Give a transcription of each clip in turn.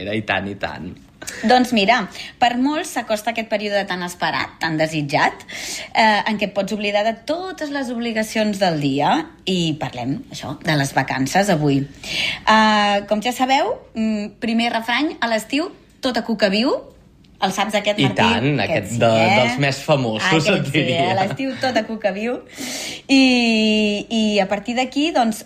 manera, i tant, i tant. Doncs mira, per molts s'acosta aquest període tan esperat, tan desitjat, en què et pots oblidar de totes les obligacions del dia i parlem, això, de les vacances avui. Com ja sabeu, primer refrany, a l'estiu, tot a cuca viu. El saps, aquest, Martí? I tant, aquest sí, dels més famosos, et diria. Sí, a l'estiu tot a cuca viu. I a partir d'aquí, doncs,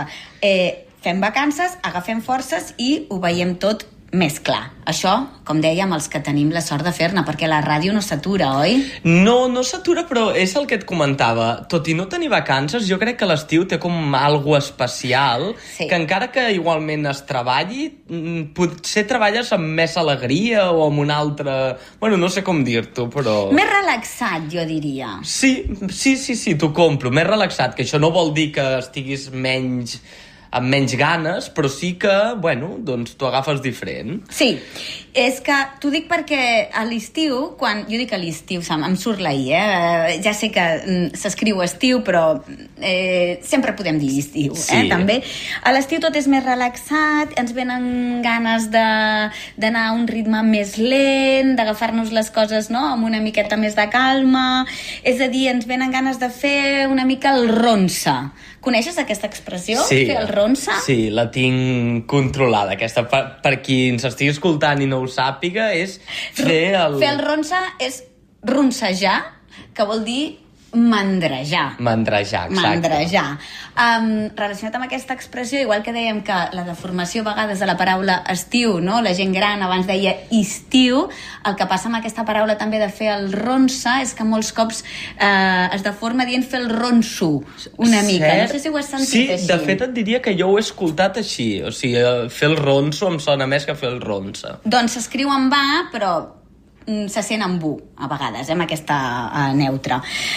fem vacances, agafem forces i ho veiem tot més clar. Això, com dèiem, els que tenim la sort de fer-ne, perquè la ràdio no s'atura, oi? No s'atura, però és el que et comentava. Tot i no tenir vacances, jo crec que l'estiu té com algo especial, sí, que encara que igualment es treballi, potser treballes amb més alegria o amb una altra... Bueno, no sé com dir-t'ho, però... Més relaxat, jo diria. Sí, t'ho compro. Més relaxat, que això no vol dir que estiguis amb menys ganes, però sí que, bueno, doncs t'ho agafes diferent. Sí, és que t'ho dic perquè a l'estiu, quan... Jo dic a l'estiu, em surt la I, ja sé que s'escriu estiu, però sempre podem dir estiu, sí, també. A l'estiu tot és més relaxat, ens venen ganes d'anar a un ritme més lent, d'agafar-nos les coses, no?, amb una miqueta més de calma, és a dir, ens venen ganes de fer una mica el ronsa. Coneixes aquesta expressió? Sí, fer el ronsa? Sí, la tinc controlada. Aquesta, per qui ens estigui escoltant i no ho sàpiga, és fer el... Fer el ronsa és ronsejar, que vol dir mandrejar. Mandrejar, exacte. Mandrejar. Relacionat amb aquesta expressió, igual que dèiem que la deformació a vegades de la paraula estiu, no? La gent gran abans deia estiu, el que passa amb aquesta paraula també de fer el ronsa és que molts cops es deforma dient fer el ronso una mica. No sé si ho has sentit així. Sí, de fet et diria que jo ho he escoltat així. O sigui, fer el ronso em sona més que fer el ronsa. Doncs s'escriu amb A, però se sent amb U, a vegades, amb aquesta neutra.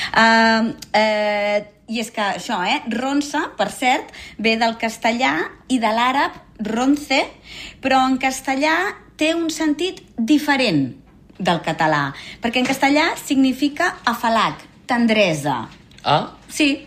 I és que això, ronsa, per cert, ve del castellà i de l'àrab ronce, però en castellà té un sentit diferent del català, perquè en castellà significa afalac, tendresa. Ah? Sí.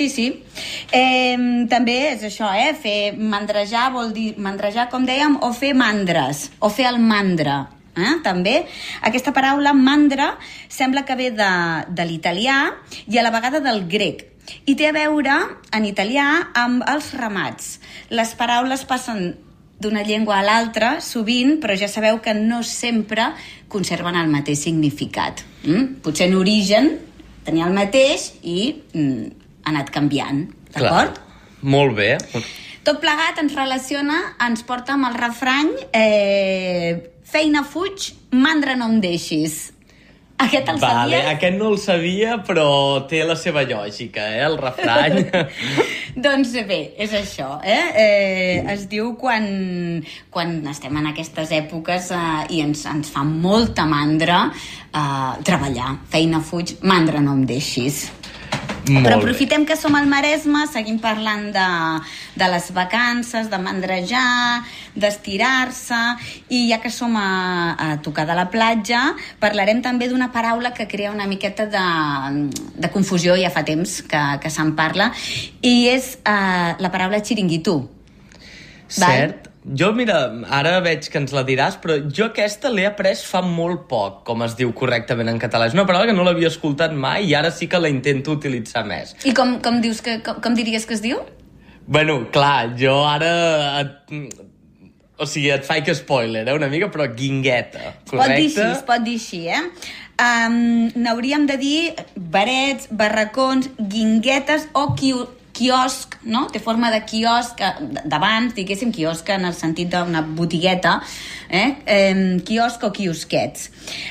També és això, fer mandrejar vol dir mandrejar, com dèiem, o fer mandres, o fer el mandra. També. Aquesta paraula mandra sembla que ve de l'italià i a la vegada del grec. I té a veure, en italià, amb els ramats. Les paraules passen d'una llengua a l'altra, sovint, però ja sabeu que no sempre conserven el mateix significat. Potser en origen tenia el mateix i ha anat canviant, d'acord? Clar. Molt bé. Tot plegat ens porta amb el refrany feina fuig, mandra no em deixis. Aquest el sabies? Aquest no el sabia, però té la seva lògica, el refrany. Doncs bé, és això. Es diu quan estem en aquestes èpoques i ens fa molta mandra treballar. Feina fuig, mandra no em deixis. Però aprofitem que som al Maresme, seguim parlant de les vacances, de mandrejar, d'estirar-se, i ja que som a tocar de la platja, parlarem també d'una paraula que crea una miqueta de confusió, ja fa temps que se'n parla, i és la paraula xiringuito. Cert. Jo, mira, ara veig que ens la diràs, però jo aquesta l'he après fa molt poc, com es diu correctament en català. És una paraula que no l'havia escoltat mai i ara sí que la intento utilitzar més. I com diries que es diu? Bueno, clar, jo ara... O sigui, et faig spoiler, una mica, però guingueta, correcte? Es pot dir així, n'hauríem de dir barets, barracons, guinguetes o quiosc, no? Té forma de quiosc, d'abans, diguéssim, quiosc en el sentit d'una botigueta, quiosc o quiosquets.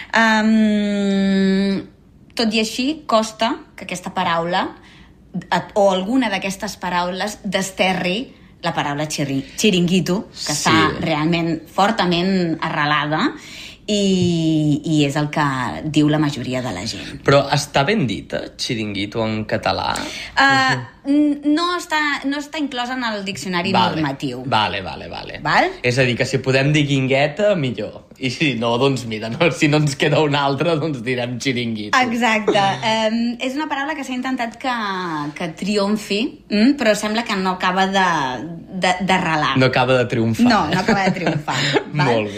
Tot i així, costa que aquesta paraula, o alguna d'aquestes paraules, desterri la paraula xiringuito, que està realment fortament arrelada, i és el que diu la majoria de la gent. Però està ben dita, xiringuito, en català? No està inclòs en el diccionari normatiu. Vale. És a dir, que si podem dir guingueta, millor. I si no, doncs mira, si no ens queda una altra, doncs direm xiringuito. Exacte. És una paraula que s'ha intentat que triomfi, però sembla que no acaba d'arrelar. No acaba de triomfar. No acaba de triomfar. Molt bé.